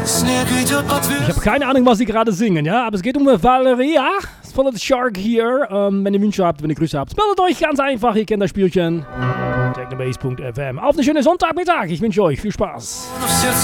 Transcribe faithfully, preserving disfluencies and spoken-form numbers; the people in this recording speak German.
Ich habe keine Ahnung, was sie gerade singen, ja, aber es geht um Valeria. Follow the Shark hier. Ähm, wenn ihr Wünsche habt, wenn ihr Grüße habt, meldet euch ganz einfach. Ihr kennt das Spielchen. technobase punkt f m. Auf eine schöne Sonntagmittag. Ich wünsche euch viel Spaß.